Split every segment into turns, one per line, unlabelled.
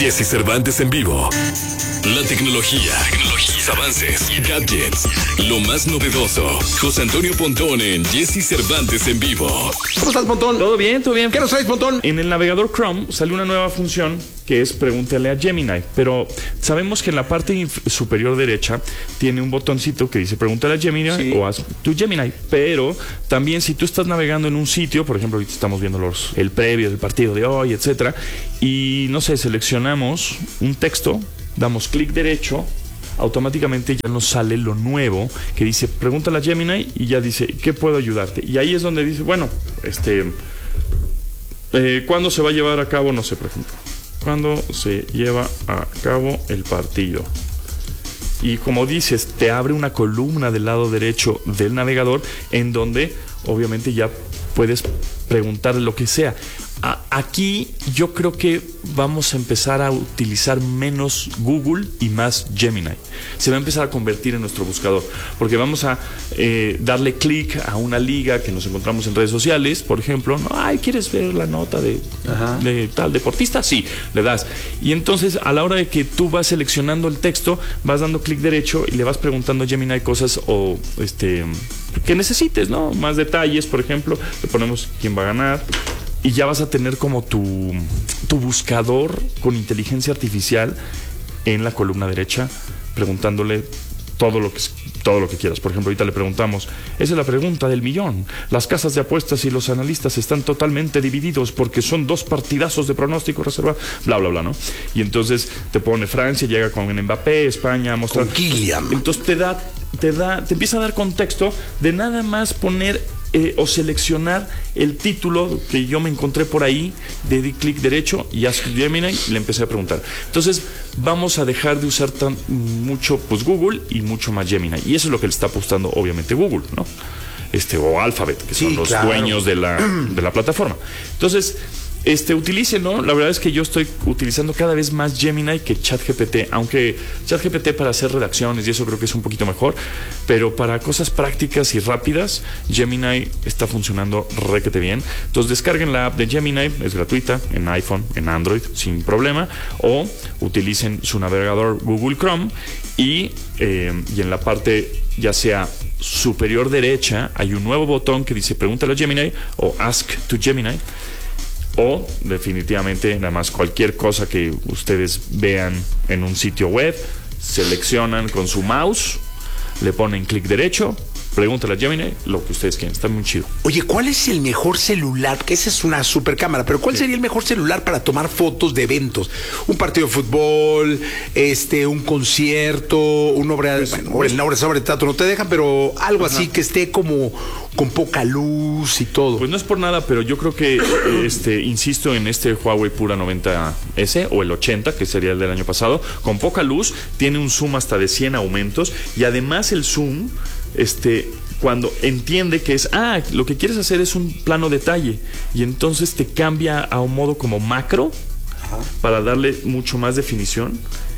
Jesse Cervantes en vivo. La tecnología, sus avances y gadgets. Lo más novedoso. José Antonio Pontón en Jesse Cervantes en vivo.
¿Cómo estás, Pontón?
Todo bien, todo bien.
¿Qué nos traes, Pontón?
En el navegador Chrome salió una nueva función que es pregúntale a Gemini, pero sabemos que en la parte superior derecha tiene un botoncito que dice pregúntale a Gemini, sí, o Ask to Gemini, pero también si tú estás navegando en un sitio, por ejemplo, ahorita estamos viendo el previo del partido de hoy, etcétera, y no sé, seleccionamos un texto, damos clic derecho, automáticamente ya nos sale lo nuevo que dice pregúntale a Gemini y ya dice ¿qué puedo ayudarte? Y ahí es donde dice, bueno, ¿cuándo se va a llevar a cabo? No sé, por ejemplo, ¿cuándo se lleva a cabo el partido? Y como dices, te abre una columna del lado derecho del navegador en donde obviamente ya puedes preguntar lo que sea. Aquí yo creo que vamos a empezar a utilizar menos Google y más Gemini. Se va a empezar a convertir en nuestro buscador, porque vamos a darle clic a una liga que nos encontramos en redes sociales, por ejemplo, ¿no? Ay, ¿quieres ver la nota de tal deportista? Sí, le das. Y entonces a la hora de que tú vas seleccionando el texto, vas dando clic derecho y le vas preguntando a Gemini cosas o que necesites, ¿no? Más detalles, por ejemplo, le ponemos quién va a ganar. Y ya vas a tener como tu buscador con inteligencia artificial en la columna derecha, preguntándole todo lo que quieras. Por ejemplo, ahorita le preguntamos, esa es la pregunta del millón. Las casas de apuestas y los analistas están totalmente divididos porque son 2 partidazos de pronóstico reservado, bla, bla, bla, ¿no? Y entonces te pone Francia, llega con Mbappé, España, mostrar.
Con Kylian.
Entonces te empieza a dar contexto de nada más poner o seleccionar el título que yo me encontré por ahí, de di clic derecho y Ask Gemini y le empecé a preguntar. Entonces vamos a dejar de usar mucho pues Google y mucho más Gemini, y eso es lo que le está apostando obviamente Google, ¿no? O Alphabet, que son los dueños de la plataforma. Entonces utilicen, ¿no? La verdad es que yo estoy utilizando cada vez más Gemini que ChatGPT, aunque ChatGPT para hacer redacciones y eso creo que es un poquito mejor, pero para cosas prácticas y rápidas, Gemini está funcionando requete bien. Entonces descarguen la app de Gemini, es gratuita, en iPhone, en Android, sin problema, o utilicen su navegador Google Chrome y en la parte ya sea superior derecha hay un nuevo botón que dice pregúntale a Gemini o Ask to Gemini. O definitivamente nada más cualquier cosa que ustedes vean en un sitio web, seleccionan con su mouse, le ponen clic derecho, pregúntale a Gemini lo que ustedes quieran. Está muy chido.
Oye, ¿cuál es el mejor celular? Que esa es una super cámara, pero ¿cuál sería el mejor celular para tomar fotos de eventos? Un partido de fútbol, un concierto, una obra de teatro no te dejan, pero algo así que esté como con poca luz y todo.
Pues no es por nada, pero yo creo que insisto en Huawei Pura 90S o el 80, que sería el del año pasado, con poca luz, tiene un zoom hasta de 100 aumentos y además el zoom cuando entiende que lo que quieres hacer es un plano detalle y entonces te cambia a un modo como macro para darle mucho más definición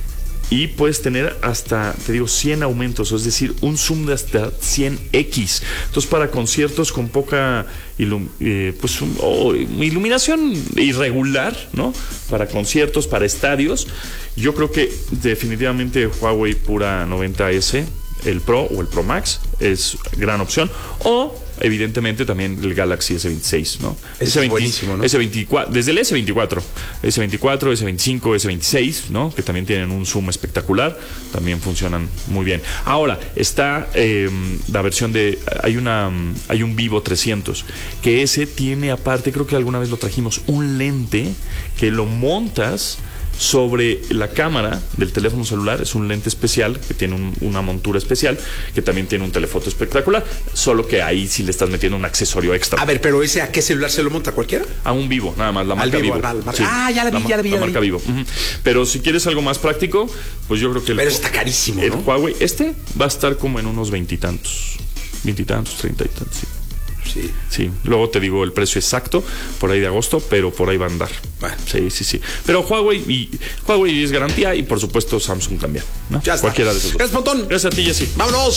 y puedes tener hasta, 100 aumentos, es decir, un zoom de hasta 100x. Entonces para conciertos con poca iluminación irregular, ¿no? Para conciertos, para estadios, yo creo que definitivamente Huawei Pura 90S, el Pro o el Pro Max es gran opción, o evidentemente también el Galaxy S26, ¿no?
Es buenísimo, ¿no?
S24, desde el S24, S25, S26, ¿no? Que también tienen un zoom espectacular, también funcionan muy bien. Ahora está la versión hay un Vivo 300 que ese tiene aparte, creo que alguna vez lo trajimos, un lente que lo montas sobre la cámara del teléfono celular. Es un lente especial que tiene una montura especial, que también tiene un telefoto espectacular, solo que ahí sí le estás metiendo un accesorio extra.
A ver, pero ¿ese a qué celular se lo monta? ¿Cualquiera?
A un Vivo, nada más, la marca Vivo.
Sí, ya la vi.
La marca Vivo. Pero si quieres algo más práctico, pues yo creo que
pero está carísimo, ¿no?
El Huawei, va a estar como en unos 20 y tantos, 30 y tantos, sí. Sí, luego te digo el precio exacto por ahí de agosto, pero por ahí va a andar. Bueno. Sí. Pero Huawei es garantía y por supuesto Samsung también, ¿no?
Ya está.
Cualquiera de esos dos.
Gracias, Pontón.
Gracias a ti, Jessy.
Vámonos.